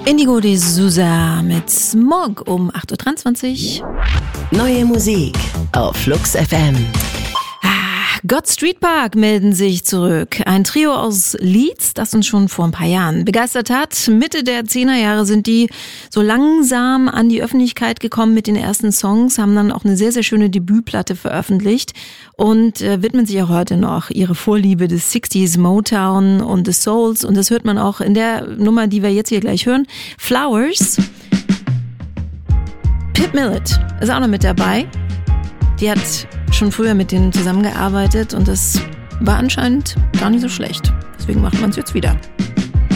Indigo de Souza mit Smog um 8.23 Uhr. Neue Musik auf Flux FM. God Street Park melden sich zurück. Ein Trio aus Leeds, das uns schon vor ein paar Jahren begeistert hat. Mitte der 10er Jahre sind die so langsam an die Öffentlichkeit gekommen mit den ersten Songs, haben dann auch eine sehr, sehr schöne Debütplatte veröffentlicht und widmen sich auch heute noch ihre Vorliebe des 60s Motown und des Souls. Und das hört man auch in der Nummer, die wir jetzt hier gleich hören. Flowers. Pip Millett ist auch noch mit dabei. Die hat schon früher mit denen zusammengearbeitet und das war anscheinend gar nicht so schlecht. Deswegen macht man es jetzt wieder.